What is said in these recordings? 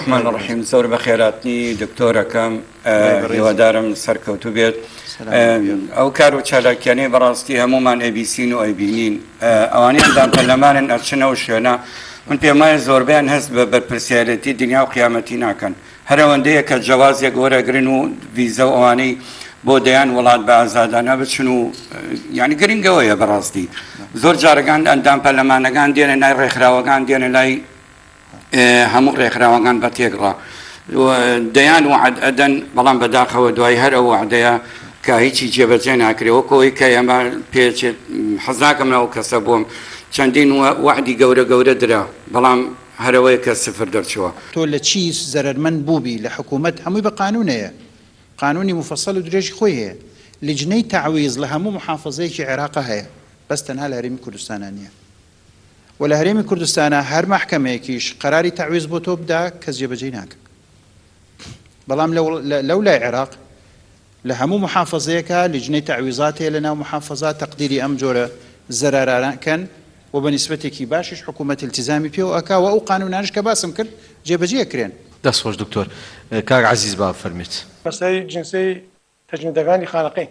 الرحمن الرحیم زۆر بەخێراتنی دکتۆرەکەم هیوادارم سەرکەوتوو بێت ئەو کار و چالاکیانەی بەڕاستی هەمومان ئەبیسین و ئەبینین ئەوانەی ئەندام پەرلەمانن ئەچنە و شوێنە من پێم وایە زۆربیان هەست بە بەرپرسیارەتی دنیا و قیامەتی ناکەن هەر ئەوەندەیە کە جەوازێک وەرەگرن و ڤیزە و ئەوانەی بۆ دەیان وڵات بە ئازادانە بچن و یعنی گرنگەوەیە بەڕاستی زۆر جارەکان ئەندام پەرلەمانەکان دێنە لای ڕێکخراوەکان دێنە لای هەموو ڕێکخراوەکان بە تێکڕا دەیان وعد ئەدەن بەڵام بەداخەوە دوای هەر ئەو وعدەیە کە هیچی جێبەجێ ناکرێ وەکەوەی کە ئێمە پێچێت حەزاکەم ناو کەسە بۆم چەندین وعدی گەورە درا بەڵام هەرەوەی کە سفر دەرچووە تۆ لە چی زەرمەند بووبی لە حکوومەت هەمووی بە قانونەیە قانونی مفصل و درێژی خۆی هەیە لجنەی تعویز لە هەموو محافظەیەکی عێراقا هەیە بەس تەنها لە هەرێمی کوردستانە نییە و لە هەرێمی کوردستانە هەر محکەمەیەکیش قەراری تعویز بۆ تۆ بدا کەس جێبەجێ ناکە بەڵام لەو لای عێراق لە هەموو محافظەیەکە لجنەی تعویزات هەیە لە ناو محافظات تەقدیری ئەم جۆرە زەرارانکەن و بە نیسبەتێکی باشیش حکوومەت التیزامی پێوە ئەکا و ئەو قانونانش کە باسم کرد جێبەجێ کرێن دەست خۆش دکتۆر کاک عەزیز با فەرمیت مەسەلەی جنسی تەجمیدەکانی خانەقین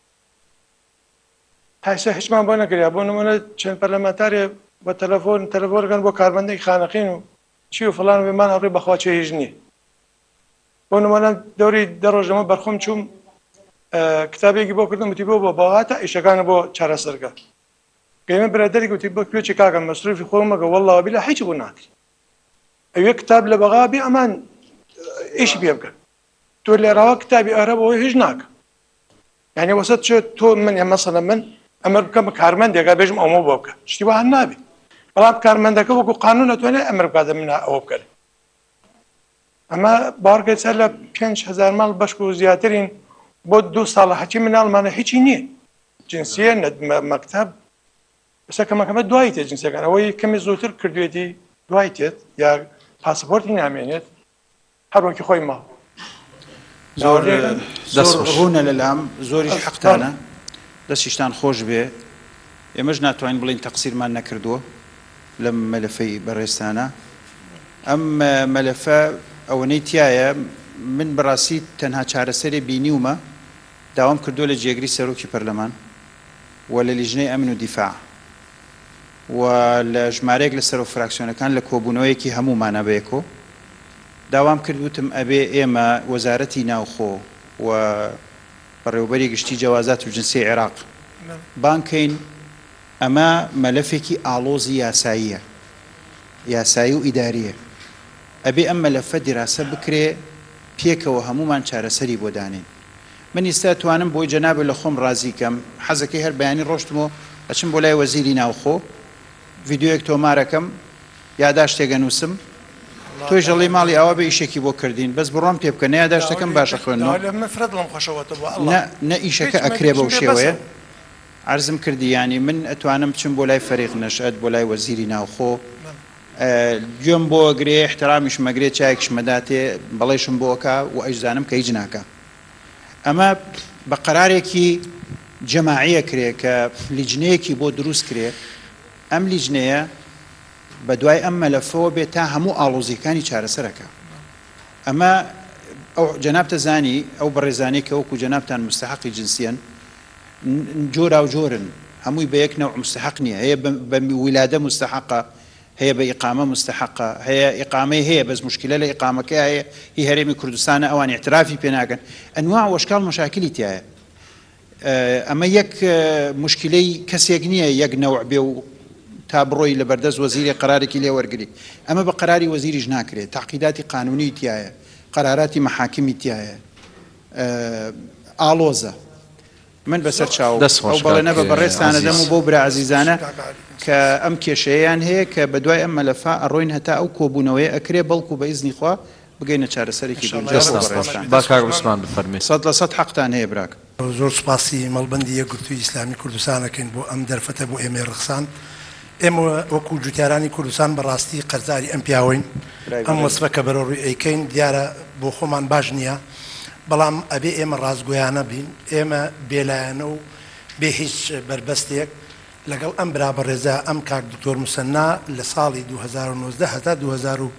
تایسە هیچمان بۆ نەکریا بۆ نمونە چەند پەرلەمانتارێ بە تەلەفۆنەکەن بۆ کارمەندێکی خانەقین و چی و فڵان و بێمان هەڕێ بەخوا چێ هیچ نییە بۆ نمونە دەوری دەڕۆژەمە بەرخۆم چووم کتابێکی بۆ کردم وتی بۆ هاتە ئیشەکانە بۆ چارەسەرگە گەیمە برادەری گوتی بۆ کوێچی کاکەم مەسروفی خۆم مەگە وەڵڵا بیلا هیچ بۆ ناکری ئەوێ کتاب لە بەغا بێ ئەمان ئیشی پێ بکەن تۆ لێراوە کتابی ئەرە بۆ هیچ ناکە یعنی وەسەد چێت تۆ من مەسەڵە من ئەمە بکەم بە کارمەندێکا بێژم ئەومە بۆ بکە شتی وە هەر نابێت بەڵام کارمەندەکە وەکو قانون نەتوانێت ئەمر بکاتە من ئەوە بکەن ئەمە باوەڕکەی سەر لە 5,000 ماڵ بەشک و زیاترین بۆ 2 ساڵە حەکی مناڵمانە هیچی نییە جنسیە مەکتەب بەسە کەمەکەمە دوای تێت جنسەکان ئەوەی کەمی زووتر کردوێتی دوای تێت یا پاسپۆرتی نامێنێت هەروەکی خۆی ماڵ زۆر ڕوونە لەلام زۆریش حەقتانە دەستیشتان خۆش بێ ئێمەش ناتوانین بڵین تەقسیرمان نەکردووە لەم مەلەفەی بەڕێستانە ئەم مەلەفە ئەوەنەی تایە من بەڕاستی تەنها چارەسەرێ بینیومە داوام کردووە لە جێگری سەرۆکی پەرلەمان و لە لیژنەی ئەمن و دیفاع و لە ژمارەیەک لە سەر و فراکسیۆنەکان لە کۆبوونەوەیەکی هەموومانە بەیەکۆ داوام کردوتم ئەبێ ئێمە وەزارەتی ناوخۆ و بەڕێوەبەری گشتی جەوازات و جنسی عێراق بانکەین ئەمە مەلەفێکی ئاڵۆزی یاساییە یاسایی و ئیداریە ئەبێ ئەم مەلەفە دیراسە بکرێ پێکەوە هەمومان چارەسەری بۆ دانین من ئێستا توانم بۆی جەنابە لە خۆم ڕازیکەم حەزەکەی هەر بەیانی ڕۆشتمەوە ئەچم بۆ لای وەزیری ناوخۆ ڤیدیۆیەک تۆمارەکەم یاداشتێگە نووسم تۆی ژەڵی ماڵی ئەوە بە ئیشێکی بۆ کردین بەس بڕۆم پێ بکە نەیاداشتەکەم باشە خوێنەوە نە ئیشەکە ئەکرێ بەو شێوەیە عرضم کردی ینی من ئەتوانم بچم بۆ لای فەریق نەشئەت بۆ لای وەزیری ناوخۆ گوێم بۆ ئەگرێ احترامیش مەگرێت چایەکش مەداتێ بەڵێشم بۆکە و ئەیزانم کە هیچ ناکە ئەمە بە قەرارێکی جەماعیە کرێ کە لیجنەیەکی بۆ دروست کرێ ئەم لیجنەیە بە دوای ئەم مەلەفەوە بێت تا هەموو ئاڵۆزیەکانی چارەسەرەکە ئەمە ئەو جەنابتە زانی ئەو بەڕێزانەی کە وەکو جەنابتان مستحقی جنسیەن جۆرا و جۆرن هەمووی بە یەک نەوع مستحق نییە هەیە بە ویلادە مستحقە هەیە بە ئیقامە مستحقە هەیە ئیقامەی هەیە بەس مشکلە لە ئیقامەکە هەیە هی هەرێمی کوردستانە ئەوان اعترافی پێ ناکەن ئەنواع وەشکال مشاکلی تایە ئەمە یەک مشکلەی کەسێک نییە یەک نەوع بێ و تا بڕۆی لە بەردەست وەزیری قەرارێکی لێ وەرگری ئەمە بە قەراری وەزیریش ناکرێت تاقیداتی قانونی تایە قەراراتی مەحاکمی تایە ئاڵۆزە من بەسەر چاو ئەو بەڵێنە بە بەڕێستانە دەم و بۆ برا عەزیزانە کە ئەم کێشەیەیان هەیە کە بە دوای ئەم مەلەفە ئەڕۆین هەتا ئەو کۆبوونەوەی ئەکرێ بەڵکو بە ئیزنی خوا بگەینە چارەسەرێکی با کاک عوسمان بفەرمێ 100% حەقتان هەیە براک زۆر سوپاسی مەڵبەندی یەکگرتووی ئیسلامی کوردستانەکەین بۆ ئەم دەرفەتە بۆ ئێمە ڕخسان ئێمە وەکو جوتیارانی کوردستان بەڕاستی قەرزاری ئەم پیاوین ئەم وەسفە کە بەرەڕووی ئەیکەین دیارە بۆ خۆمان باش نییە بەڵام ئەبێ ئێمە ڕازگۆیانە بین ئێمە بێلایەنە و بێ هیچ بربەستێک لەگەڵ ئەم برا بەڕێزە ئەم کاک دکتۆر موسەنا لە ساڵی 2019 هەتا 2020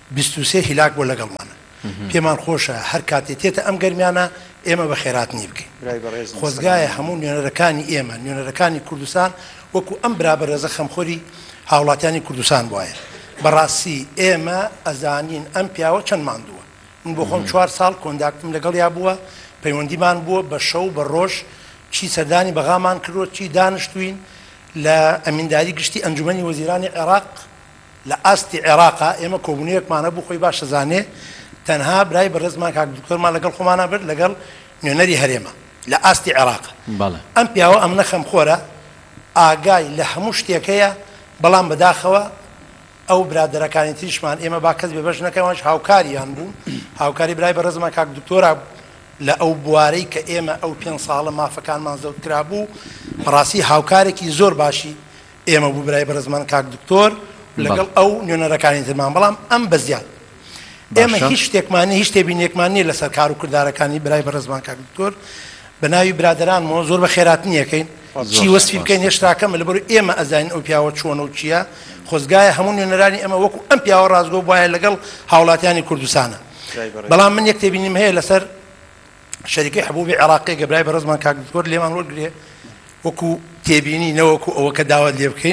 23 هیلاک بۆ لەگەڵمانە پێمان خۆشە هەر کاتێ تێتە ئەم گەرمیانە ئێمە بە خێراتنی بکەین خۆزگایە هەموو نوێنەرەکانی ئێمە نوێنەرەکانی کوردستان وەکو ئەم برابەرێزە خەمخۆری هاوڵاتیانی کوردستان وایە بەڕاستی ئێمە ئەزانین ئەم پیاوە چەند ماندووە من بۆ خۆم 4 ساڵ کۆنداکتم لەگەڵ یا بووە پەیوەندیمان بووە بە شەو بە ڕۆژ چی سەردانی بەغامان کردوە چی دانیشتوین لە ئەمینداری گشتی ئەنجومەنی وەزیرانی عێراق لە ئاستی عێراقا ئێمە کۆبوونیەکمانە بوو خۆی باشە زانێ تەنها برای بەڕێزمان کاک دکتۆرمان لەگەڵ خۆمانە برد لەگەڵ نوێنەری هەرێمە لە ئاستی عێراقا ئەم پیاوە ئەم نەخەم خۆرە ئاگای لە هەموو شتێکەیە بەڵام بەداخەوە ئەو برادەرەکانی تریشمان ئێمە با کەس بێ بەش نەکەمەش هاوکاریان بوون هاوکاری برای بەڕێزمان کاک دکتۆرا لە ئەو بوارەی کە ئێمە ئەو 5 ساڵە مافەکانمان زەوت کرا بوو بەڕاستی هاوکارێکی زۆر باشی ئێمە بوو برای بەڕێزمان کاک دکتۆر لەگەڵ ئەو نوێنەرەکانی ترمان بەڵام ئەم بەزیاد ئێمە هیچ شتێکمانی هیچ تێبینێکمان نییە لەسەر کار و کردارەکانی برای بەڕێزمان کاک دکتۆر بە ناوی برادرانمەوە زۆر بە خێراتنیەکەین چی وەسفی بکەین هێشتاکەمە لەبەر ئێمە ئەزانین ئەو پیاوە چۆنە و چییە خۆزگایە هەموو نوێنەرانی ئەمە وەکو ئەم پیاوە ڕازگۆ وایە لەگەڵ هاوڵاتیانی کوردستانە بەڵام من یەک تێبینیم هەیە لەسەر شەریکەی حبوبی عێراقی کە برای بەڕێزمان کاک دکتۆر لێمان وەرگرێ وەکو تێبینی نەوەکو ئەوە کە داوات لێ بکەین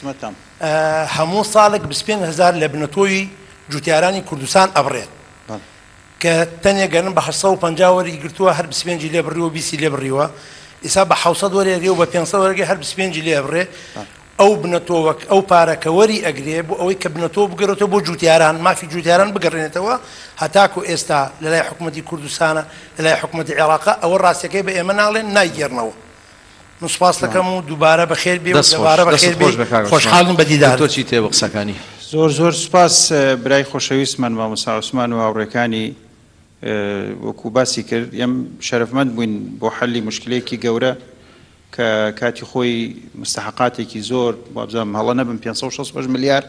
هەموو ساڵێک 25,000 لە بنەتۆی جوتیارانی کوردستان ئەبڕێت کە تەنێک گەرن بە 850 وەری گرتووە هەر 25 لێ بڕیوە 20 لێ بڕیوە ئێستا بە 600 وەرێ و بە 500 وەرگێ هەر 25 لێ بڕێ ئەو بنەتۆوەک ئەو پارەکە وەری ئەگرێ بۆ ئەوەی کە بنەتۆ بگەڕێتەوە بۆ جوتیاران مافی جوتیاران بگەڕێنێتەوە هەتاکو ئێستا لەلای حکوومەتی کوردستانە لەلای حکوومەتی عێراقا ئەوە ڕاستیەکەی بە ئێمە ناڵێن نایگێڕنەوە من سوپاس دەکەم و دووبارە بەخێر بێ و دووبارە بەخێر بێ خۆشحاڵم بە دیدار تۆ چی تێ بە قسەکانی زۆر سوپاس برای خۆشەویستمان مامۆستا عوسمان و هاوڕێکانی وەکو باسی کرد ئێم شەرەفمەند بووین بۆ حەلی مشکلەیەکی گەورە کە کاتی خۆی مستحقاتێکی زۆر بابزانم هەڵە نەبن 565 ملیار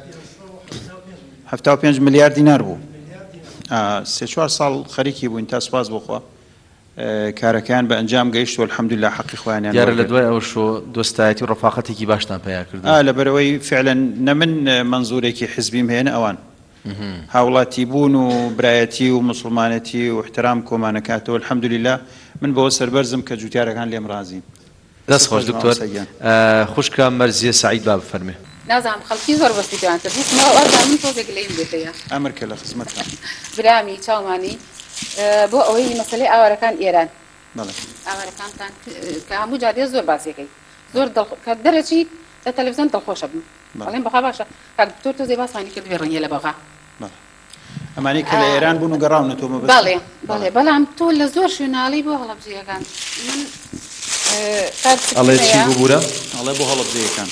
75 ملیار دینار بوو 3-4 ساڵ خەریکی بووین تا سوپاس بخوا کارەکان بە ئەنجام گەیشت و الحەمدولله حەقی خۆیانیان دیارە لە دوای ئەو شۆ دۆستایەتی و ڕەفاقەتێکی باشتان پەیا کردو لەبەرەوەی فعلا نە من منزورێکی حزبیم هێنە ئەوان هاوڵاتی بوون و برایەتی و مسلمانەتی و احترام کۆمانەکاتەوە الحەمدولله من بەوە سەربەرزم کە جوتیارەکان لێم ڕازین دەست خۆش دکتۆر خوشکە مەرزیە سعید با بفەرمێ نازانم خەڵکی زۆر بەستی دوانتر هیچمەوەدا من تۆزێک لێم دێتەیە ئەمرکە لە خزمەتتان برامی چاومانی بۆ ئەوەی مەسەلەی ئاوارەکان ئێران ئاوارەکانتان کە هەموو جارێ زۆر باسیەکەی زۆر کە دەرەچیت لە تەلەڤیزیۆن دڵخۆشە بم بەڵێن بەخوا باشە کاک دکتۆر تۆ زێ باسمانی کرد بێ ڕەنگە لە بەغا ئەمانی کە لە ئێران بوون و گەڕاونەتەوە مەبەست بەڵێ بەڵام تۆ لە زۆر شوێناڵی بۆ هەڵەبجەکان من ئەڵێ چی بووبورە ئەڵێ بۆ هەڵەبجەکان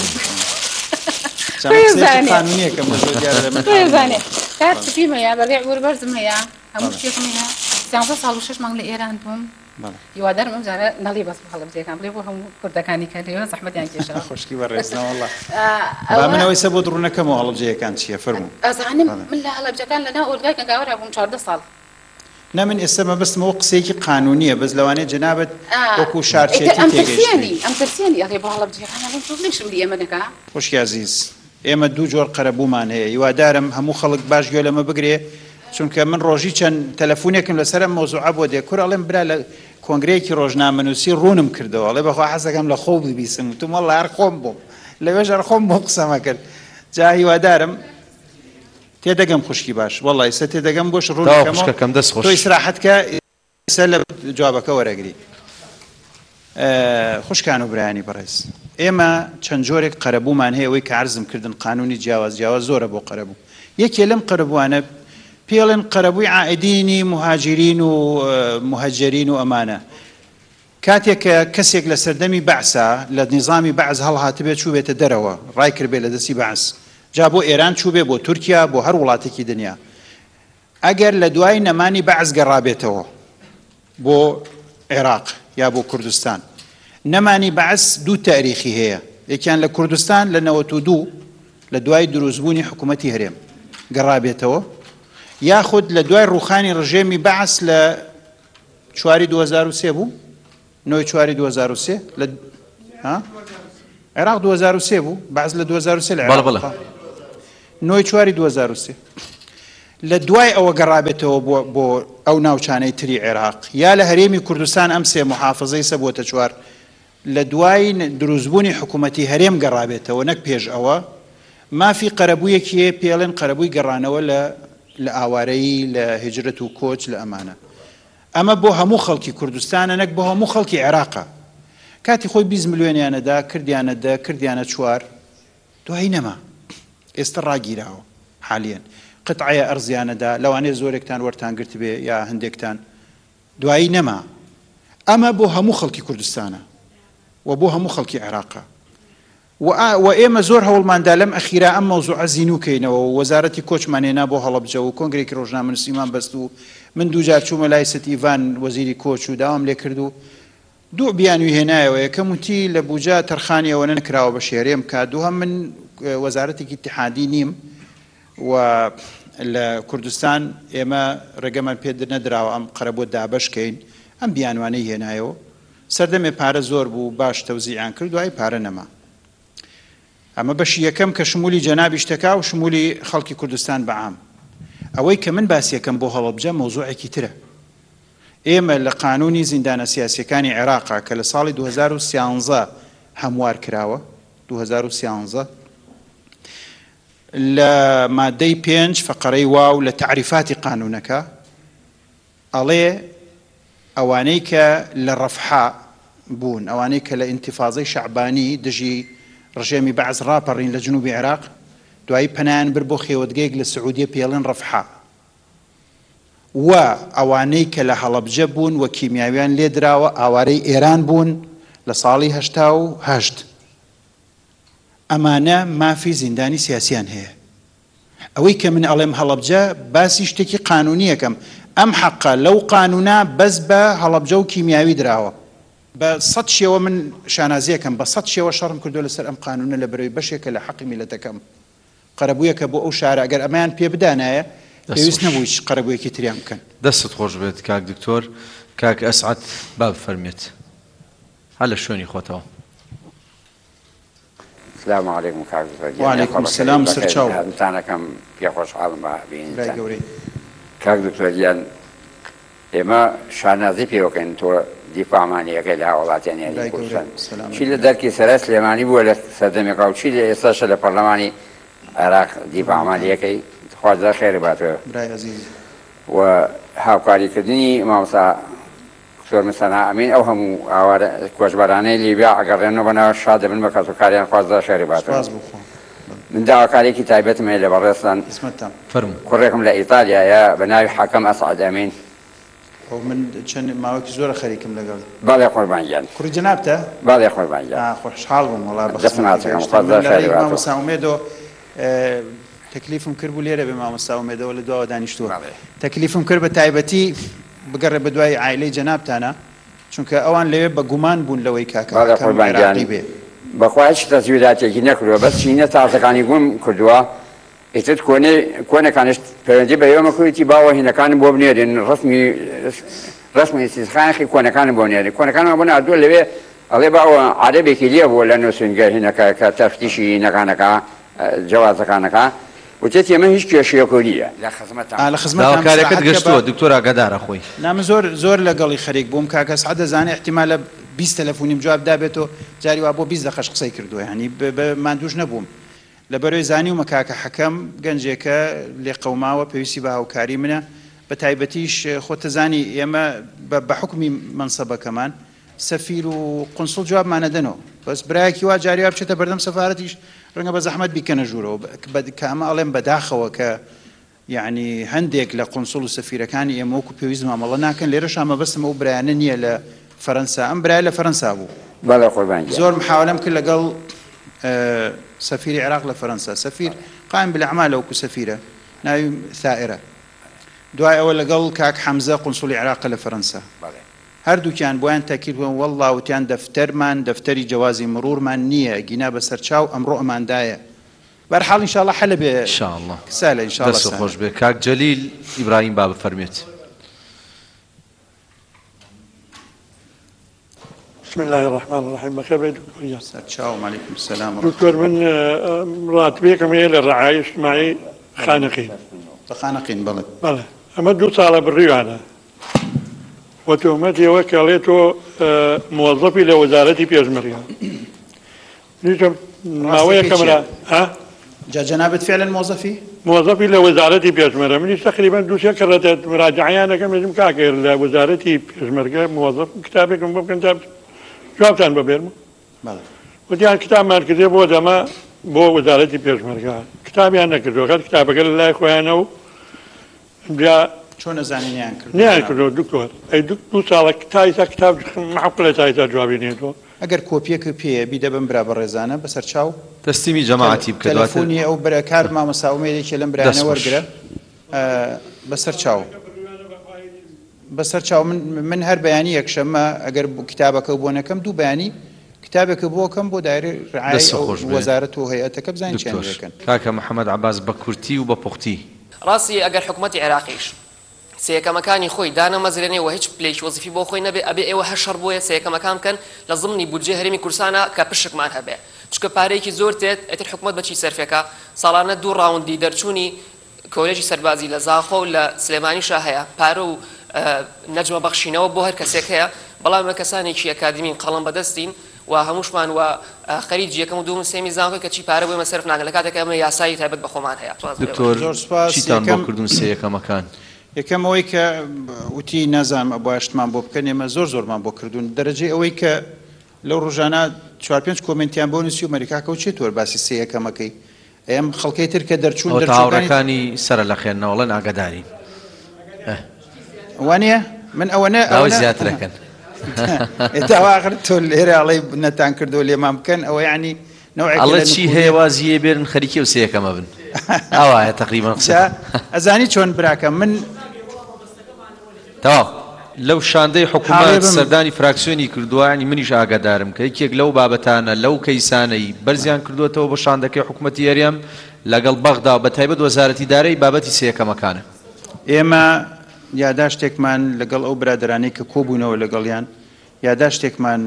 زانێ کار سپیم هەیە بەڕێ وەربەرزم هەیە هەموو شتێکم هەیە 6 مانگ لە ئێران بووم هیوادارم ئەم جارە نەڵی بەس بۆ هەڵەبجەکان بڵێ بۆ هەموو کوردەکانی کە لێوە زەحمەتیان کێشا خوشکی بەڕێزنەوە وەڵڵا منەوەی سە بۆ دڕونەکەمەوە هەڵەبجەکان چییە فەرموو ئەزانم من لە هەڵەبجەکان لەناو ئۆرگای کەنگاوەرا بووم 14 ساڵ نه من ئێستا مەبەستمەوە قسەیەکی قانونیە بەس لەوانەیە جەنابەت وەکو شارچێتی تێگەیشتی ئەم ترسیانی ئەڵێ بۆ هەڵەبجەکان ئەڵێن تۆ بڵێشم دی ئێمە نەکا خوشکی عەزیز ئێمە دوو جۆر قەرەبوومان هەیە هیوادارم هەموو خەڵک باش گوێ لەمە بگرێ چونکە من ڕۆژی چەند تەلەفۆنێکم لەسەر ئەم مۆزوعە بۆ دێ کوور ئەڵێم برا لە کۆنگرەیەکی ڕۆژنامەنووسی ڕوونم کردەوە ئەڵێ بەخوا حەزەکەم لە خۆ ببیسم وتم وەڵڵا هەر خۆم بووم لەوێژ هەر خۆم بۆ قسەمە کرد جا هیوادارم تێدەگەم خوشکی باش وەڵڵا ئێستا تێدەگەم بۆش ڕوونەکەم دەست خۆش تۆ ئیسراحەتکە ئێستا لە جوابەکە وەرەگری خوشکان و برایانی بەڕێز ئێمە چەند جۆرێک قەرەبوومان هەیە ئەوەی کە عەرزم کردن قانونی جیاواز زۆرە بۆ قەرەبوو یەکێ لەم قەرەبووانە پێڵێن قەرەبووی عائدینی مهاجرین و مهەجەرین و ئەمانە کاتێک کە کەسێک لە سەردەمی بەعسا لە نظامی بەعس هەڵهاتبێت چوو بێتە دەرەوە ڕای کردبێ لە دەستی بەعس جا بۆ ئێران چوو بێ بۆ تورکیا بۆ هەر وڵاتێکی دنیا ئەگەر لە دوای نەمانی بەعس گەڕابێتەوە بۆ عێراق یا بۆ کوردستان نەمانی بەعس دوو تاریخی هەیە یەکیان لە کوردستان لە 92 لە دوای دروستبوونی حکوومەتی هەرێم گەڕابێتەوە یاخود لە دوای ڕوخانی ڕژێمی بەعس لە چواری 2003 بوو نۆی چواری 2003 لە عێراق 2003 بوو بەعس لە 2003 لە عێراق نۆی چواری 2003 لە دوای ئەوە گەڕابێتەوە بۆ ئەو ناوچانەی تری عێراق یا لە هەرێمی کوردستان ئەم سێ محافظەی سە بۆتە چوار لە دوای دروستبوونی حکوومەتی هەرێم گەڕابێتەوە نەک پێش ئەوە مافی قەرەبوویەکیە پێڵێن قەرەبووی گەڕانەوە لە ئاوارەی لە هجرەت و کۆچ لە ئەمانە ئەمە بۆ هەموو خەڵکی کوردستانە نەک بۆ هەموو خەڵکی عێراقە کاتی خۆی 20 ملیۆنیانەدا کردیانە چوار دوایی نەما ئێستا ڕاگیراوە حالیان قطعەیە ئەرزیانەدا لەوانەیە زۆرێکتان وەرتان گرت بێ یا هەندێکتان دوایی نەما ئەمە بۆ هەموو خەڵکی کوردستانە و بۆ هەموو خەڵکی عێراقە و ئێمە زۆر هەوڵماندا لەم ئەخیرا ئەم مەوزوعە زینوکەینەوە و وەزارەتی کۆچمانێنا بۆ هەڵەبجە و کۆنگرێکی ڕۆژنامەنووسیمان بەست و من دووجار چوومە لای سەت ئیڤان وەزیری کۆچ و داوام لێ کرد و دوو بیانوی هێنایەوە یەکەم وتی لە بوجا تەرخانیەوە نەکراوە بە شێرێم کا دووهەم من وەزارەتێکی اتحادی نیم و لە کوردستان ئێمە ڕێگەمان پێ نەدراوە ئەم قەرەبووە دابەشکەین ئەم بیانوانەی هێنایەوە سەردەمێ پارە زۆر بوو باش تەوزیعیان کرد دوای پارە نەما ئەمە بەشی یەکەم کە شمولی جەنابی شتەکا و شمولی خەڵکی کوردستان بەعام ئەوەی کە من باسی یەکەم بۆ هەڵەبجە مەوزوعێکی ترە ئێمە لە قانونی زیندانە سیاسیەکانی عێراقا کە لە ساڵی 2013 هەموار کراوە 2013 لە مادەی 5 فەقەرەی واو لە تعریفاتی قانونەکە ئەڵێ ئەوانەی کە لە ڕەفحا بوون ئەوانەی کە لە ئینتیفاضەی شەعبانی دژی ڕژێمی بەعز ڕاپەڕین لە جنوبی عێراق دوایی پەنایان بر بۆ خێوەتگەیەک لە سعودیە پێڵێن ڕەفحا و ئەوانەی کە لە هەڵەبجە بوون و کیمیاویان لێ دراوە ئاوارەی ئێران بوون لە ساڵی 1970 ئەمانە مافی زیندانی سیاسیان هەیە ئەوەی کە من ئەڵێم هەڵەبجە باسی شتێکی قانونیەکەم ئەم حەقە لەو قانونا بەس بە هەڵەبجە و کیمیاوی دراوە بە 100 شێوە من شانازیەکەم بە 100 شێوە شەڕم کردو لەسەر ئەم قانونە لە بەرەوەی بەشێکە لە حەقی میلەتەکەم قەرەبوویەکە بۆ ئەو شارە ئەگەر ئەمەیان پێ بدانایە پێویست نەبووی قەرەبوویەکی تریان بکەن دەستت خۆش بێت کاک دکتۆر کاک ئەسعەد با بفەرمێت هە لە شوێنی خۆتەوە السلام عليكم كاك دكتور وعليكم السلام سرچاو متانكم في خوش عالم بين كاك دكتور جان اما شانازي بيوكن تو دفاع ماني كلا ولاتين يعني كورسان شيل دركي سراس لماني بولا صدمي قاو شيل اساس البرلماني عراق دفاع ماني كي خواجه خير باتو براي عزيز وهاوكاري كدني مامسا دکتۆر مثلا ئەمین ئەو هەموو ئاوارە کۆچبەرانەی لیبیا ئەگەڕێنەوە بەناو شادە بن بە کەسوکاریان خوازدا شەری باتەوە من داواکارێکی تایبەتمێ لە بەڕێستان کوڕێکم لە ئیتالیایە بە ناوی حاکەم ئەسعەد ئەمین من چەند ماوەیەکی زۆرە خەریکم لەگەڵ باڵێ قوربان گیان کوڕی جەنابتە باڵێ قوربان گیان خۆشحاڵ بووم وەڵا دەستناچەکەم خوازدا شەری باتەوە مامۆستا ئومێدۆ تەکلیفم کرد بوو لێرە بێ مامۆستا ئومێدەوە لە دواوە دانیشتووە تەکلیفم کرد بە تایبەتی بگەڕێ بە دوای عایلەی جەنابتانە چونکە ئەوان لەوێ بە گومان بوون لەوەی کاکە بێ بەخوا هیچ تەزویداتێکی نەکردووە بەس چینە تازەکانی گوم کردووە ئیتر کۆنەکانش پەیوەندی بە ئێوە کردی باوە هینەکانم بۆ بنێرن ڕسمی سیسخانێکی کۆنەکانم بۆ نێرن کۆنەکانم بۆ نردووە لەوێ ئەڵێ باوە عەرەبێکی لێ بووە لە نووسنگە هینەکە کە تەفتیشی هینەکانەکە جوازەکانەکە وتێت ئێمە هیچ کێشەیەکۆریە لە خزمەتکارەکەت گەشتووە دکتۆر ئاگادارە خۆی نام زۆر لەگەڵی خەریک بووم کاکە سعەد دەزانێت احتیمالە 20 تەلەفۆنیم جواب دابێتەوە جاری وا بۆ 20 دقەش قسەی کردووە ینی ماندووش نەبووم لەبەرەوەی زانیومە کاکە حەکەم گەنجێکە لێ قەوماوە پێویستی بە هاوکاری منە بە تایبەتیش خۆتە زانی ئێمە بە حکمی منسەبەکەمان سەفیر و قونسڵ جوابمانەدەنەوە بەس برایەکی وا جاری وا بچێتە بەردەم سەفارەتیش ڕەنگە بە زەحمەت بیکەنە ژوورەوە کە ئەمە ئەڵێم بەداخەوە کە یعنی هەندێک لە قونسڵ و سەفیرەکانی ئێمە وەکو پێویست مامەڵە ناکەن لێرەش ئامەبەستم ئەو برایانە نییە لە فەرەنسا ئەم برای لە فەرەنسا بوو زۆر محاولەم کرد لەگەڵ سەفیری عێراق لە فەرەنسا سەفیر قایم بالأعمال وەکو سەفیرە ناوی ثائرە دوای ئەوە لەگەڵ کاک حەمزە قونسڵی عێراق لە فەرەنسا هەردووکیان بۆیان تاکید بوون وەڵڵا وتیان دەفتەری جوازی مرورمان نییە گینا بەسەر چاو ئەمڕۆ ئەماندایە بەرحاڵ ئینشاءڵڵا حەلە بێ ئینشاءڵڵا سالە ئینشاءڵڵا دەست خۆش بێ کاک جەلیل ئیبراهیم با بفەرمێت بسم الله الرحمن الرحيم بخير بيت دكتور سلام عليكم السلام دكتور من راتبيكم هي للرعاية الاجتماعية خانقين بەخانەقین بڵێ بەڵێ ئەمە 2 ساڵە بڕیوانە وە تۆمەتیەوە کەڵێتۆ موظفی لە وەزارەتی پێشمەرگە نیشە ماوەیە کەمرا جا جنابەت فعلا موظفی لە وەزارەتی پێشمەرگە منیش تقریبا 2-3 کەڕەتە مراجعیانەکەم لەژم کاکەر لە وەزارەتی پێشمەرگە موظف کتابێکم بۆ بکەن جوابتان بەبێرم وتیان کتابمان کردێ بۆ دەما بۆ وەزارەتی پێشمەرگە کتابیان نەکردووە کات کتابەکە لە لای خۆیانە و چۆن نەزانینیان کرد نیان کردەوە دکتۆر ئەی 2 ساڵە تایسا کتاب محقق لە تایسا جوابی نێتەوە ئەگەر کۆپیەکە پێیە بیدە بم برا بەڕێزانە بەسەر چاو تەسلیمی جەماعەتی بکە تەلەفۆنی ئەو برەکار مامەسا ئومێدێکی لەم برایانە وەرگرە بەسەر چاو من هەر بەیانی یەکشەممە ئەگەر کتابەکە بۆ نەکەم 2 بەیانی کتابێکە بۆکەم بۆ دایرە ڕعای وەزارەت و هەیەتەکە بزانین چیان دەکەن کاکە محەممەد عەباس بە کورتی و بە پوختی ڕاستی ئەگەر حکوومەتی عێراقیش سەیەکەمەکانی خۆی دانەمەزرێنێ و هیچ پلەیەکی وەزیفی بۆ خۆی نەبێ ئەبێ ئێوە هەشەر بۆیە سەیەکەمەکان بکەن لە زمانی بودجێ هەرێمی کوردستانە کە پشکمان هەبێ چونکە پارەیەکی زۆر تێت ئەتر حکوومەت بەچی سەرفێکە ساڵانە 2 ڕاوندی دەرچوونی کۆلێژی سەربازی لە زاخۆ و لە سلێمانیشا هەیە پارە و نەجمە بەخشینەوە بۆ هەر کەسێک هەیە بەڵام مە کەسانێکی ئەکادیمین قەڵم بەدەستین و هەمووشمان و خەریج یەکەم و دووم سێمی زانکۆی کە چی پارە بۆی مەسەرف ناکەن لە کاتێک ئەمە یاسایی تایبەت بە خۆمان هەیە دکتۆر چیتان بۆ کردوون سەیەکەمەکان یەکەم ئەوەی کە وتی نازانم باشتمان بۆ بکەن ئێمە زۆرمان بۆ کردوون دەرەجەی ئەوەی کە لەو ڕۆژانە 4-5 کۆمنتیان بۆ نووسی و مەریکاکە و چێتوەر باسی سەیەکەمەکەی ئەم خەڵکەی تر کە دەرچوون تاوەڕەکانی سەرە لە خێنەوەڵەن ئاگاداری وانە من ئەوە زیاترەکەن ئێتاواخر تۆ لێرە ئەڵێ نەتان کردو لێمان بکەن ئەوە یعنی ئەڵێ چی هەیە وازیە بێرن خەریکە و سەیەکەمە بن ئەوایە تقریبا قسە ئەزانی چۆن براکە من تەواو لەو شاندەی حکوومەت سەردانی فراکسیۆنی کردووە ینی منیش ئاگادارم کە یەکێک لەو بابەتانە لەو کەیسانەی بەرزیان کردوێتەوە بە شاندەکەی حکوومەتی هەرێم لەگەڵ بەغدا بە تایبەت وەزارەتی دارایی بابەتی سەیەکەمەکانە ئێمە یاداشتێکمان لەگەڵ ئەو برادرانەی کە کۆبوونەوە لەگەڵیان یاداشتێکمان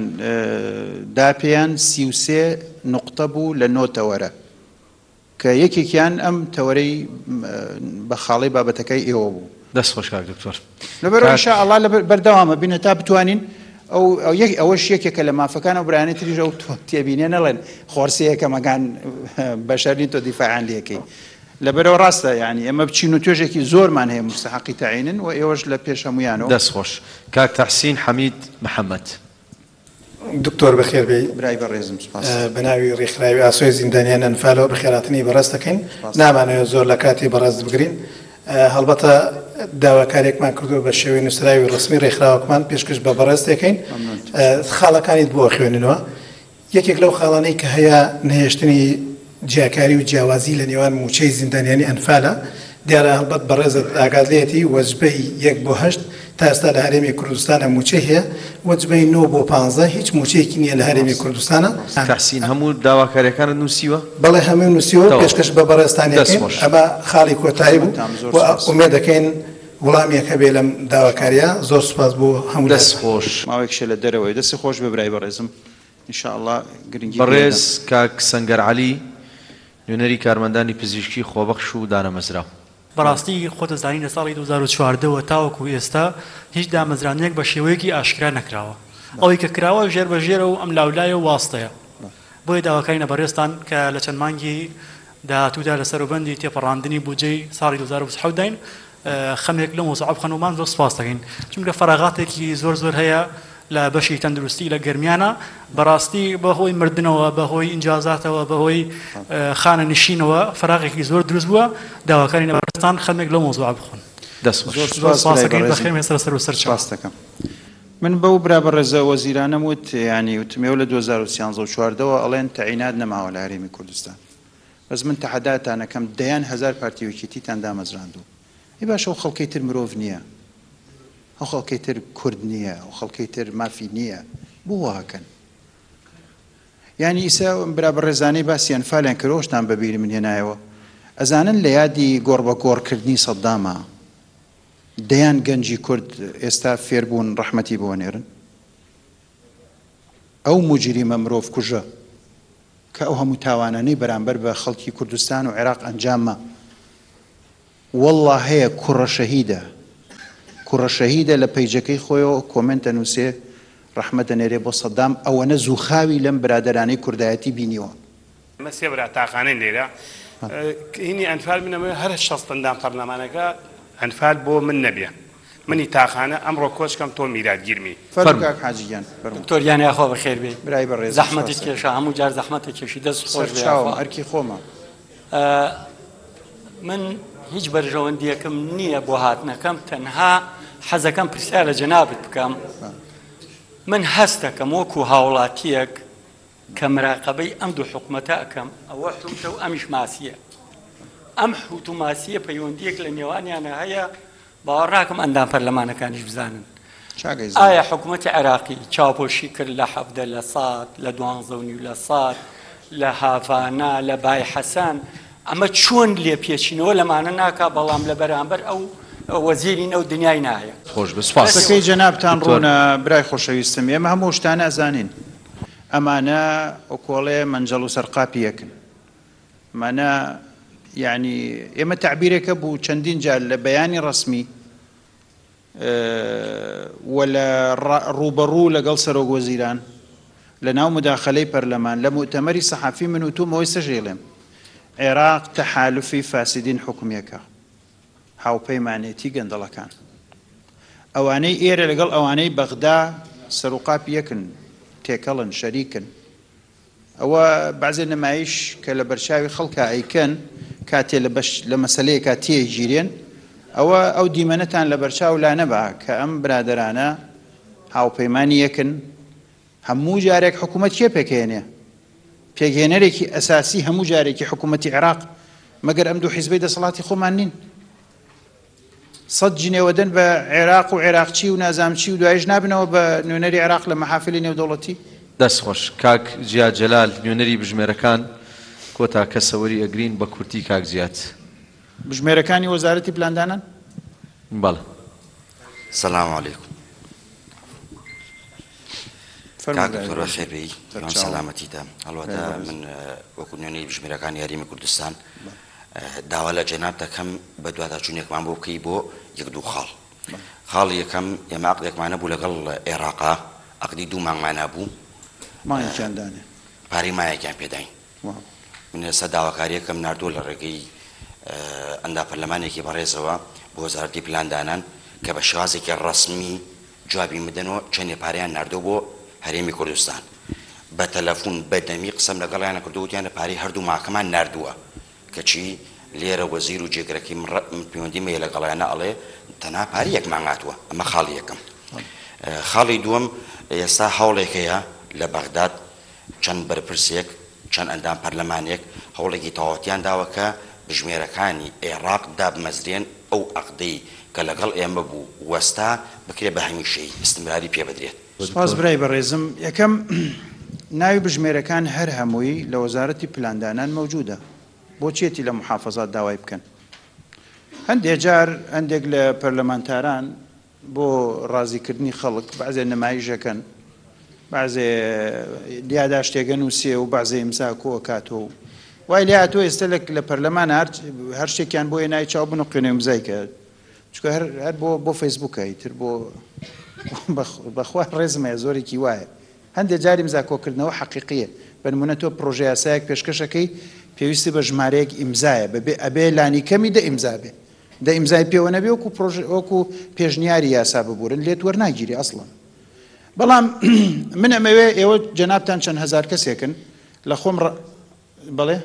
داپیان 33 نقطە بوو لە 9 تەوەرە کە یەکێکیان ئەم تەوەرەی بە خاڵی بابەتەکەی ئێوە بوو دەست خۆش کاک دکتۆر لەبەرەوە ئینشاءالله بەردەوامە بینە تا بتوانین ئەوەش یەکێکە لە مافەکان و برایانەی تریژە و تێبینێ نەڵێن خۆرسەیەکەمەکان بەشەرین تۆ دیفاعان لێکەی لەبەرەوە ڕاستە یعنی ئێمە بچین و توێژێکی زۆرمان هەیە مستحقی تعینن و ئێوەش لە پێش هەمویانەوە دەست خۆش کاک تەحسین حەمید محەممەد دکتۆر بەخێر بێ برای بەڕێزم سپاس بەناوی ڕێکخراوی ئاسۆی زیندانیان ئەنفالەوە بەخێراتنی بەڕێز دەکەین نامانەوێت زۆر لە کاتی بەڕێز بگرین هەڵبەتە داواکارێکمان کردو بە شێوەی نووسراوی ڕسمی ڕێکخراوەکمان پێشکەش بە بەڕێز دەکەین خاڵەکانیت بۆ خوێننەوە یەکێک لەو خاڵانەی کە هەیە نهێشتنی جیاکاری و جیاوازی لە نێوان موچەی زیندانیانی ئەنفالە دیارە هەڵبەت بەڕێزت ئاگادلێتی وەجبەی 1/8 تا ئێستا لە هەرێمی کوردستانە موچەی هەیە وەجبەی 9/15 هیچ موچەیەکی نییە لە هەرێمی کوردستانە تەحسین هەموو داواکاریەکانت نووسیوە بەڵێ هەمووی نووسیوە پێشکەش بە بەڕێستانیەکەین ئەمە خاڵی کۆتایی بوو و ئومێد دەکەین وڵامیەکە بێ لەم داواکاریە زۆر سوپاس بۆ هەموو دەست خۆش ماوەیەکشە لە دەرەوەی دەستی خۆش بە برای بەڕێزم ئینشاءالله گرنگی بەڕێز کاک سەنگەر عەلی نوێنەری کارمەندانی پزیشکی خۆبەخش و دانەمەزراو بەڕاستی خۆتە زانین لە ساڵی 2014 تاوەکو ئێستا هیچ دامەزرانەیەک بە شێوەیەکی ئاشکرا نەکراوە ئەوەی کە کراوە ژێر بە ژێرە و ئەم لاولایە و واستەیە بۆیە داواکاری بەڕێستان کە لە چەند مانگی داهاتوودا لە سەروبەندی تێپەڕاندنی بودجەی ساڵی 2020 داین خەمێک لەم وەزعاب خەنومان زۆر سپاس دەکەین چونکە فەراغاتێکی زۆر هەیە لە بەشی تەندروستی لە گەرمیانە بەڕاستی بەهۆی مردنەوە بەهۆی ئینجازاتەوە بەهۆی خانە نشینەوە فەراغێکی زۆر دروست بووە داواکاری نەبەرستان خەمێک لەو مۆزوع بخۆن من بەو برا بەڕێزە وەزیرانەم وت ینی وتمێو لە 2013 ئەڵێن تەعینات نەماوە لە هەرێمی کوردستان بەس من تەحەداتانەکەم دەیان 1000 پارتی وەکیتیتان دامەزراندوو ئی باشە ئەو خەڵکەی تر مرۆڤ نییە ئەو خەڵکەی تر کورد نییە ئەو خەڵکەی تر مافی نییە بۆ واکەن ینی ئیسا برا بەڕێزانەی باسی ئەنفالیان کردۆشتان بەبیری من هێنایەوە ئەزانن لە یادی گۆڕ بە گۆڕکردنی سەددامە دەیان گەنجی کورد ئێستا فێربوون ڕەحمەتی بۆنێرن ئەو موجریمە مرۆڤ کوژە کە ئەو هەموو تاوانانەی بەرامبەر بە خەڵکی کوردستان و عێراق ئەنجامە والله هەیە کوڕە شەهیدە لە پەیجەکەی خۆیەوە کۆمنتە نووسێ ڕەحمەتە نێرێ بۆ سەدام ئەوەنە زووخاوی لەم برادەرانەی کوردایەتی بینیوە مەسێ برا تاقانەی لێرە هینی ئەنفال منەوە هەر شەستەندان پەرلەمانەکە ئەنفال بۆ من نەبێ منی تاخانە ئەمڕۆ کۆچکەم تۆ میراتگیرمی فەرموو حاجیان دکتۆریان یاخۆ بەخێر بێ برای بەڕێز زەحمەتی کێشە هەموو جار زەحمەتە کێشی دەست خۆش هەرکی خۆمە من هیچ بەرژەوەندیەکەم نییە بۆ هاتنەکەم تەنها حەزەکەم پرسیار لە جەنابت بکەم من هەست دەکەم وەکو هاوڵاتیەک کە مراقەبەی ئەم دوو حکومەتە ئەەکەم ئەوە حوتە و ئەمیش ماسیە ئەم حوت و ماسیە پەیوەندیەک لە نێوانیانە هەیە باوەڕ ناکەم ئەندام پەرلەمانەکانیش بزانن ئایا حکوومەتی عێراقی چاوپۆشی کرد لە 17 لە سات لە 12.5 لە هافانە لە بای حەسان ئەمە چۆن لێ پێچینەوە لەمانە ناکا بەڵام لە بەرامبەر ئەو وەزیرین ئەو دنیای نایە خۆش بسپاس سەکەی جەنابتان ڕوونە برای خۆشەویستم ئێمە هەموو شتانە ئەزانین ئەمانە ئۆکۆڵێ منجەڵ و سەرقاپی یەکن ئەمانە یعنی ئێمە تعبیرێکە بوو چەندین جار لە بەیانی ڕسمی ولا ڕوبەڕوو لەگەڵ سەرۆک وەزیران لە ناو مداخلەی پەرلەمان لە مؤتەمەری سەحافی من وتومەوەی سەژێڵێم عێراق تەحالوفی فاسیدین حکومیەکە هاوپەیمانێتی گەندەڵەکان ئەوانەی ئێرە لەگەڵ ئەوانەی بەغدا سەرۆقاپی یەکن تێکەڵن شەریکن ئەوە بەعزێ نمایش کە لە بەرچاوی خەڵکە ئەیکەن کاتێ لە مەسەلەیەکە تێگیرێن ئەوە ئەو دیمەنەتان لە بەرچاو لا نەبا کە ئەم برادەرانە هاوپەیمانی یەکن هەموو جارێک حکوومەت کێ پێکێنێ پێگەێنەرێکی ئەساسی هەموو جارێکی حکوومەتی عێراق مەگەر ئەم دوو حیزبەی دەسەڵاتی خۆمان نین سەد جنێوەدەن بە عێراق و عێراقچی و نازامچی و دوایش نابنەوە بە نوێنەری عێراق لە مەحافلی نێودەوڵەتی دەستخۆش کاک جیاد جەلال نوێنەری بژمێرەکان کۆتا کەسەوەری ئەگرین بە کورتی کاک جیاد بژمێرەکانی وەزارەتی پلاندانان بەڵێ سەلام عەلەیکوم کاک دکتۆر خێربێی سەلامەتیتە هەڵواتە من وەکو نوێنەری بژمێرەکانی یاریمی کوردستان داوا لە جەناب دەکەم بە دواتاچوونێکمان بۆ بکەی بۆ یەک دوو خاڵ خاڵی یەکەم ئێمە عەقدێکمانە بوو لەگەڵ عێراقا عەقدی دوو مانگمانە بوو مایەکیاندانێ پارەی مایەکیان پێداین من ئێستا داواکاریەکەم ناردووە لە ڕێگەی ئەندا پەرلەمانێکی بەڕێزەوە بۆ وەزارەتی پلاندانان کە بە شێوازێکی ڕەسمی جوابی بدەنەوە چەندێ پارەیان ناردووە بۆ هەرێمی کوردستان بە تەلەفۆن بەدەمی قسەم لەگەڵیانە کردو وتیانە پارەی هەردوو ماکەمان ناردووە کەچی لێرە وەزیر و جێگرەکی پەیوەندی مەیە لەگەڵیانە ئەڵێ تەنها پارەی یەک مانگاتووە ئەمە خاڵی یەکەم خاڵی دووەم ئێستا هەوڵێک هەیە لە بەغداد چەند بەرپرسێک چەند ئەندام پەرلەمانێک هەوڵێکی تەواوەتیان داوە کە بژمێرەکانی عێراق دابمەزرێن ئەو عەقدەی کە لەگەڵ ئێمە بوو وەستا بکرێ بە هەمیشەی ئیستمراری پێ بدرێت سپاس برای بەڕێزم یەکەم ناوی بژمێرەکان هەر هەمووی لە وەزارەتی پلاندانان مەوجودە بۆ چێتی لە محافەزات داوای بکەن هەندێک جار هەندێک لە پەرلەمانتاران بۆ ڕازیکردنی خەڵک بەعزێ نمایشەکەن بەعزێ دیاداشتێگەن و سێ و بەعزێ ئیمزا کۆ کاتۆ وای لێ هاتووە ئێستا لە پەرلەمان هەر شتێکیان بۆ نای چاو بنوقێنێ ئیمزای کرد چونکە هەر بۆ فەیسبووکە تر بۆ بەخوا ڕێزمە زۆرێکی وایە هەندێک جاری ئیمزا کۆکردنەوە حەقیقیە بە نمونە تۆ پرۆژە یاسایەک پێشکەشەکەی پێویستی بە ژمارەیەک ئیمزایە بەبێ ئەبێ لانی کەمی دە ئیمزا بێ دە ئیمزای پێوە نەبێ وەکو پێشنیاری یاسا ببورن لێت وەرناگیری ئەسڵن بەڵام من ئەمەوێ ئێوە جەنابتان چەند هەزار کەسێکن لە خۆم بەڵێ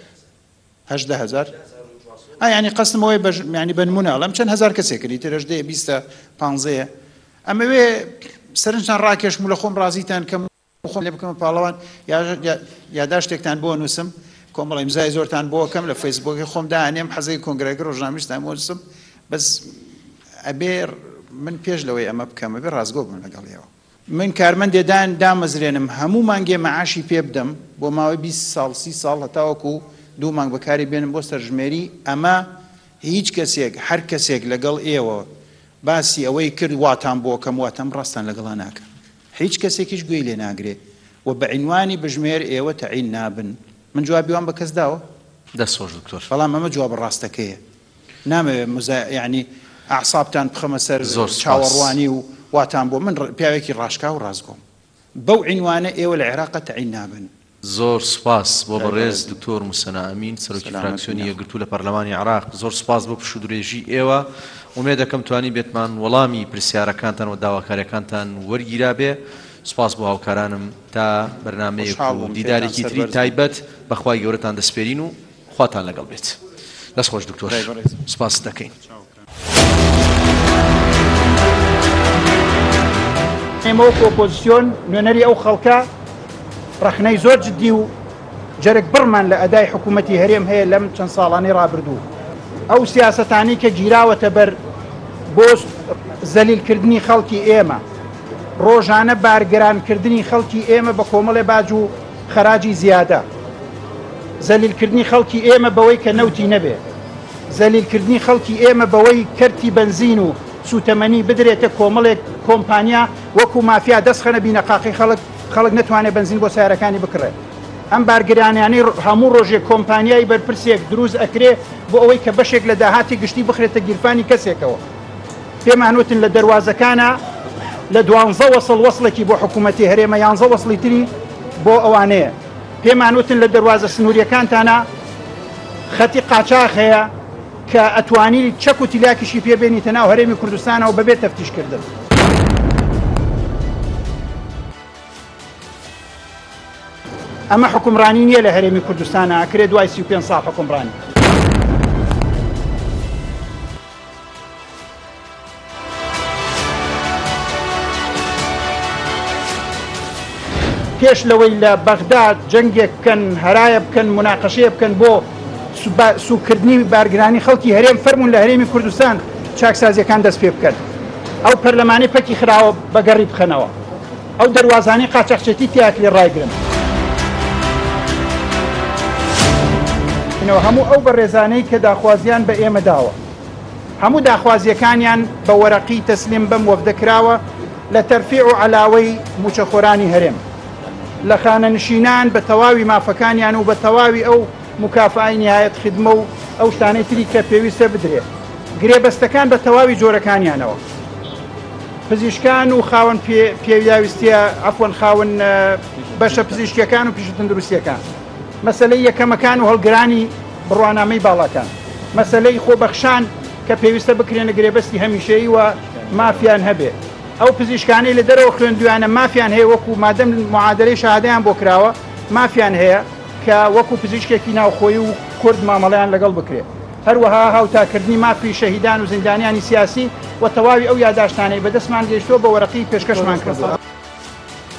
18,000 ینی قەستمەوەی ینی بەنمونە ئەڵم چەند هەزار کەسێکردی ترش دێ 15 ئەمەوێ سەرنجتان ڕاکێشم و لە خۆم ڕازیتان کەم خۆم لێ بکەمە پاڵەوان یاداشتێکتان بۆ نووسم کۆمەڵ ئیمزای زۆرتان بۆ کەم لە فەیسبووکی خۆم داهێنێم حەزەی کۆنگرێکی ڕۆژنامەیشتان بۆ بەس ئەبێ من پێش لەوەی ئەمە بکەمە بێ ڕازگۆ بم لەگەڵیەوە من کارمەندێدان دامەزرێنم هەموو مانگێ مەعاشی پێ بدەم بۆ ماوەی 20 ساڵ 30 ساڵ هەتاوەکو 2 مانگ بەکاری بێنم بۆ سەرژمێری ئەمە هیچ کەسێک هەر کەسێک لەگەڵ ئێوە باسی ئەوەی کرد واتان بۆ کەم واتەم ڕاستان لەگەڵا ناکە هیچ کەسێکیش گوێی لێ ناگرێ و بە عنوانی بژمێر ئێوە تەعین نابن من جوابیوان بە کەس داوە دەستخۆش دکتۆر بەڵام ئەمە جواب ڕاستەکەیە نامەوێت یعنی ئاعسابتان بخەمە سەر چاوەڕوانی و واتان بۆ من پیاوێکی ڕاشکا و ڕازگۆم بەو عنوانە ئێوە لە عێراق تەعین نابن. زۆر سپاس بۆ بەڕێز دکتۆر موسەنا ئەمین سەرۆکی فراکسیۆنی یەکگرتوو لە پەرلەمانی عێراق. زۆر سپاس بۆ پشودرێژی ئێوە. ومێ دەکەم توانی بێتمان وەڵامی پرسیارەکانتان و داواکاریەکانتان وەرگیرا بێ. سپاس بۆ هاوکارانم تا بەرنامەیەک و دیدارێکی تری تایبەت بەخوای گەورەتان دەسپێرین و خواتان لەگەڵ بێت. دەست خۆش دکتۆر، سپاس دەکەین. ئێمە وەکو ئۆپۆزیسیۆن نوێنەری ئەو خەڵکە ڕەخنەی زۆر جددی و جەرگ بڕمان لە ئەدای حکوومەتی هەرێم هەیە لەم چەند ساڵانەی ڕابردوو. ئەو سیاسەتانی کە گیراوەتە بەر بۆ زەلیلکردنی خەڵکی ئێمە، ڕۆژانە بارگرانکردنی خەڵکی ئێمە بە کۆمەڵێ باج و خەراجی زیادە، زەلیلکردنی خەڵکی ئێمە بەوەی کە نەوتی نەبێ، زەلیلکردنی خەڵکی ئێمە بەوەی کەرتی بنزین و سوتەمەنی بدرێتە کۆمەڵێک کۆمپانیا وەکو مافیا دەستخەنە بینەقاقی خەڵک نەتوانێت بنزین بۆ سیارەکانی بکڕێت. ئەم بارگرانیانەی هەموو ڕۆژێک کۆمپانیای بەرپرسێک دروست ئەکرێ بۆ ئەوەی کە بەشێک لە داهاتی گشتی بخرێتە گیرفانی کەسێکەوە. پێمانوتن لە دەواازەکانە لە 12 وەسڵ وەسڵێکی بۆ حکوومەتی هەرێمە 11 وەسڵی تری بۆ ئەوانەیە. پێمانوتن لە دەواازە سنووریەکانتانە خەتی قاچاق هەیە کە ئەتوانی چەک و تیلاکیشی پێبێنیتە ناو هەرێمی کوردستانەوە بەبێت تەفتیشکردن. ئەمە حکومڕانی نییە لە هەرێمی کوردستانە، ئەکرێت دوای 35 ساڵ حکومڕانی. پێش لەوەی لە بەغداد جەنگێک بکەن، هەرایە بکەن، مناقەشەیە بکەن بۆ سوکردنی بارگرانی خەڵکی هەرێم، فەرمون لە هەرێمی کوردستان چاکسازیەکان دەست پێ بکەن. ئەو پەرلەمانی پەکی خراوە بەگەڕی بخەنەوە، ئەو دەواازانەی قاچاقچێتی تیاک لێ ڕایگرن. هەموو ئەو بەڕێزانەی کە داخوازیان بە ئێمە داوە، هەموو داخوازیەکانیان بە وەرەقی تەسلیم بەم وەفدەکراوە لە تەرفیع و عەلاوەی موچەخۆرانی هەرێم، لە خانەنشینان بە تەواوی مافەکانیان و بە تەواوی ئەو مکافعی نهایەت خدمە و ئەو شتانەی تری کە پێویستە بدرێت، گرێبەستەکان بە تەواوی جۆرەکانیانەوە، پزیشکان و خاوەن پێویستیە عەفوەن خاوەن بەشە پزیشکیەکان و پیشە تەندروستیەکان، مەسەلەی یەکەمەکان و هەڵگرانی بڕوانامەی باڵەکان، مەسەلەی خۆبەخشان کە پێویستە بکرێنە گرێبەستی هەمیشەیی و مافیان هەبێ. ئەو پزیشکانەی لە دەرەوە خوێندویانە مافیان هەیە وەکو مادەم معادلەی شەهادەیان بۆ کراوە مافیان هەیە کە وەکو پزیشکێکی ناوخۆیی و کورد مامەڵەیان لەگەڵ بکرێت. هەروەها هاوتاکردنی مافی شەهیدان و زیندانیانی سیاسی و تەواوی ئەو یادداشتانەی بەدەستمان گەیشتووە بە وەرەقی پێشکەشمان کردووە.